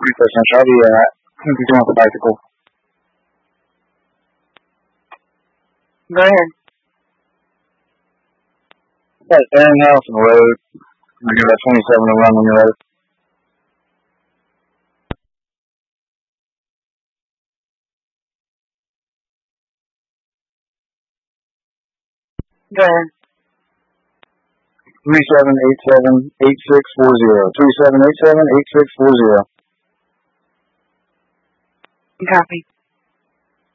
Research Central. I'll be doing the bicycle. Go ahead. That's Aaron Nelson Road. I give that 27 to run when you're ready. Go ahead. 3787-8640. 3787-8640. Copy.